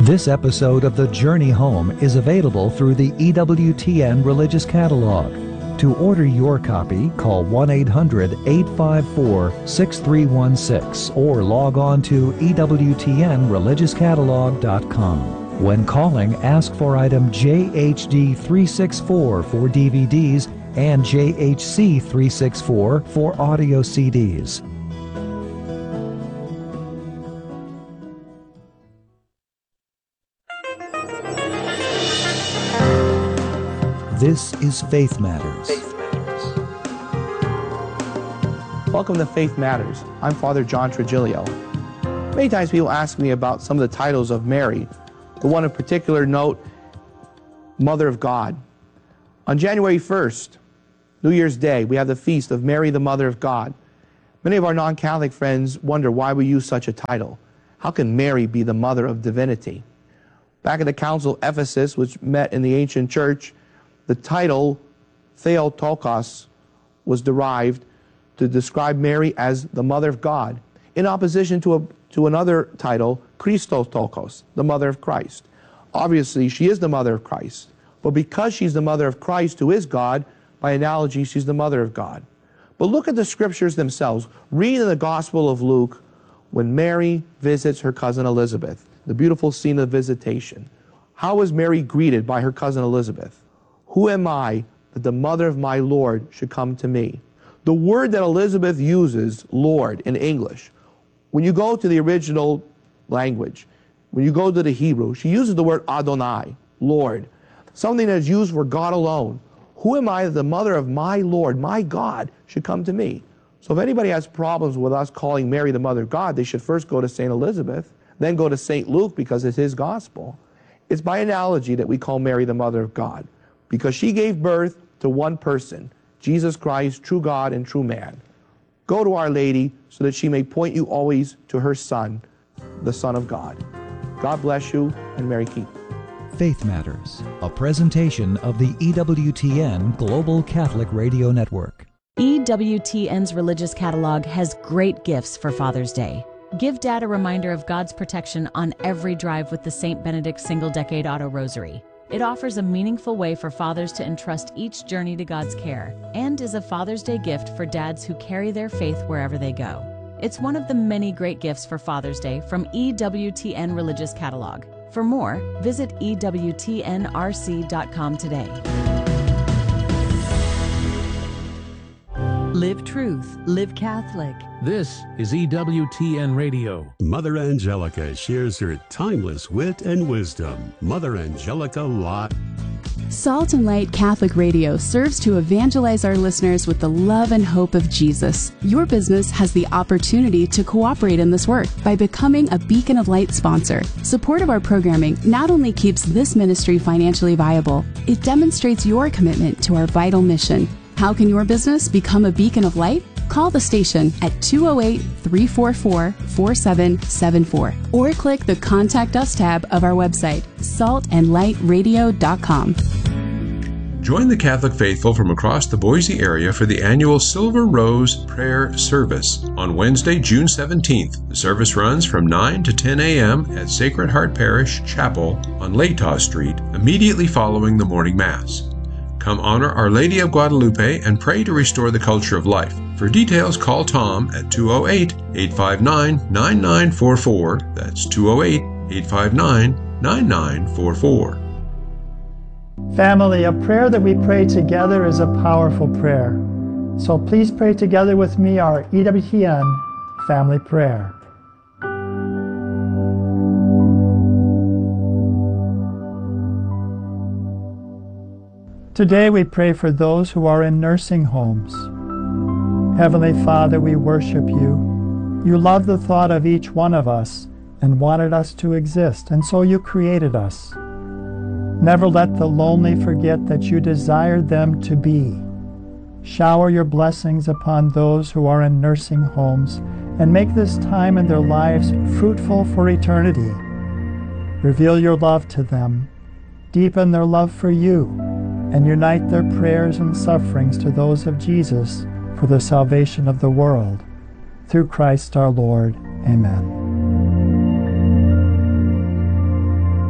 This episode of The Journey Home is available through the EWTN Religious Catalog. To order your copy, call 1-800-854-6316 or log on to EWTNReligiousCatalog.com. When calling, ask for item JHD364 for DVDs and JHC364 for audio CDs. This is Faith Matters. Welcome to Faith Matters. I'm Father John Trigilio. Many times people ask me about some of the titles of Mary. The one of particular note, Mother of God. On January 1st, New Year's Day, we have the feast of Mary, the Mother of God. Many of our non-Catholic friends wonder why we use such a title. How can Mary be the mother of divinity? Back at the Council of Ephesus, which met in the ancient church, the title Theotokos was derived to describe Mary as the Mother of God, in opposition to another title, Christotokos, the Mother of Christ. Obviously, she is the Mother of Christ, but because she's the Mother of Christ, who is God, by analogy, she's the Mother of God. But look at the scriptures themselves. Read in the Gospel of Luke when Mary visits her cousin Elizabeth, the beautiful scene of visitation. How is Mary greeted by her cousin Elizabeth? Who am I that the mother of my Lord should come to me? The word that Elizabeth uses, Lord, in English, when you go to the original language, when you go to the Hebrew, she uses the word Adonai, Lord, something that is used for God alone. Who am I that the mother of my Lord, my God, should come to me? So if anybody has problems with us calling Mary the Mother of God, they should first go to St. Elizabeth, then go to St. Luke because it's his gospel. It's by analogy that we call Mary the Mother of God, because she gave birth to one person, Jesus Christ, true God and true man. Go to Our Lady so that she may point you always to her Son, the Son of God. God bless you, and Mary keep. Faith Matters, a presentation of the EWTN Global Catholic Radio Network. EWTN's Religious Catalog has great gifts for Father's Day. Give Dad a reminder of God's protection on every drive with the St. Benedict Single Decade Auto Rosary. It offers a meaningful way for fathers to entrust each journey to God's care and is a Father's Day gift for dads who carry their faith wherever they go. It's one of the many great gifts for Father's Day from EWTN Religious Catalog. For more, visit EWTNRC.com today. Live truth, live Catholic. This is EWTN Radio. Mother Angelica shares her timeless wit and wisdom. Mother Angelica Live. Salt and Light Catholic Radio serves to evangelize our listeners with the love and hope of Jesus. Your business has the opportunity to cooperate in this work by becoming a Beacon of Light sponsor. Support of our programming not only keeps this ministry financially viable, it demonstrates your commitment to our vital mission. How can your business become a beacon of light? Call the station at 208-344-4774 or click the Contact Us tab of our website, saltandlightradio.com. Join the Catholic faithful from across the Boise area for the annual Silver Rose Prayer Service on Wednesday, June 17th. The service runs from 9 to 10 a.m. at Sacred Heart Parish Chapel on Latah Street, immediately following the morning Mass. Come honor Our Lady of Guadalupe and pray to restore the culture of life. For details, call Tom at 208-859-9944. That's 208-859-9944. Family, a prayer that we pray together is a powerful prayer. So please pray together with me our EWTN family prayer. Today we pray for those who are in nursing homes. Heavenly Father, we worship you. You love the thought of each one of us and wanted us to exist, and so you created us. Never let the lonely forget that you desired them to be. Shower your blessings upon those who are in nursing homes and make this time in their lives fruitful for eternity. Reveal your love to them, deepen their love for you, and unite their prayers and sufferings to those of Jesus for the salvation of the world. Through Christ our Lord. Amen.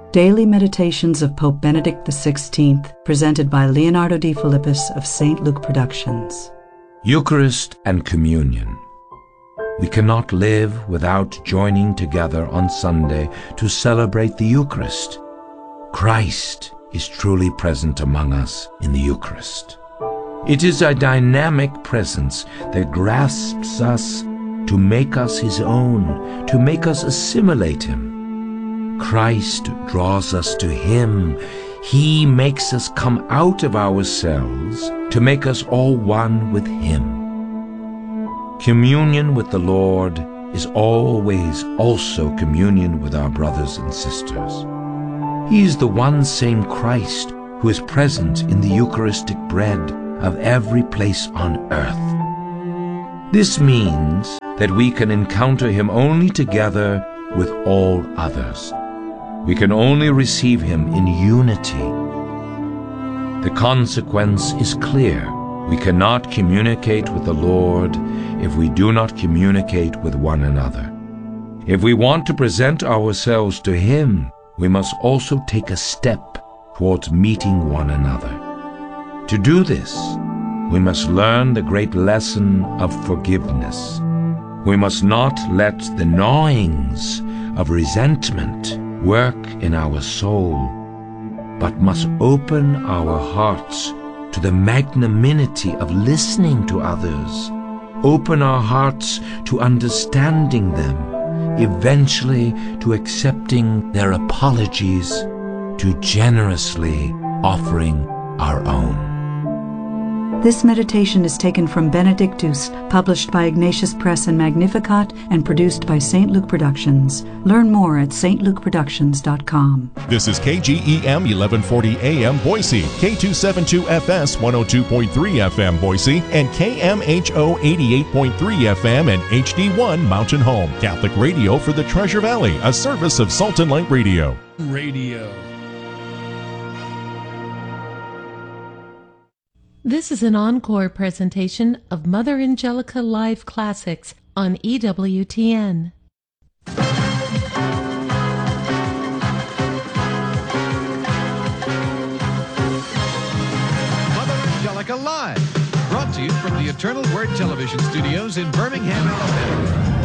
Daily Meditations of Pope Benedict XVI, presented by Leonardo D. Philippus of St. Luke Productions. Eucharist and Communion. We cannot live without joining together on Sunday to celebrate the Eucharist. Christ is truly present among us in the Eucharist. It is a dynamic presence that grasps us to make us His own, to make us assimilate Him. Christ draws us to Him. He makes us come out of ourselves to make us all one with Him. Communion with the Lord is always also communion with our brothers and sisters. He is the one same Christ who is present in the Eucharistic bread of every place on earth. This means that we can encounter Him only together with all others. We can only receive Him in unity. The consequence is clear. We cannot communicate with the Lord if we do not communicate with one another. If we want to present ourselves to Him, we must also take a step towards meeting one another. To do this, we must learn the great lesson of forgiveness. We must not let the gnawings of resentment work in our soul, but must open our hearts to the magnanimity of listening to others, open our hearts to understanding them, eventually to accepting their apologies, to generously offering our own. This meditation is taken from Benedictus, published by Ignatius Press and Magnificat, and produced by St. Luke Productions. Learn more at stlukeproductions.com. This is KGEM 1140 AM Boise, K272FS 102.3 FM Boise, and KMHO 88.3 FM and HD1 Mountain Home. Catholic radio for the Treasure Valley, a service of Salt and Light Radio. This is an encore presentation of Mother Angelica Live Classics on EWTN. Mother Angelica Live, brought to you from the Eternal Word Television Studios in Birmingham, Alabama.